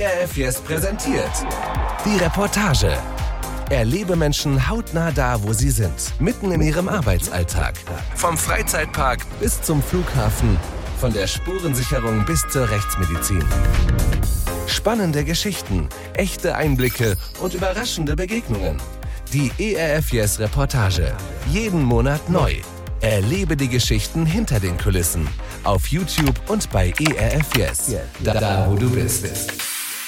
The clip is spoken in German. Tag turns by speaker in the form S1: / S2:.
S1: ERF Yes präsentiert die Reportage. Erlebe Menschen hautnah da, wo sie sind, mitten in ihrem Arbeitsalltag. Vom Freizeitpark bis zum Flughafen, von der Spurensicherung bis zur Rechtsmedizin. Spannende Geschichten, echte Einblicke und überraschende Begegnungen. Die ERF Yes Reportage. Jeden Monat neu. Erlebe die Geschichten hinter den Kulissen. Auf YouTube und bei ERF Yes. Da wo du bist.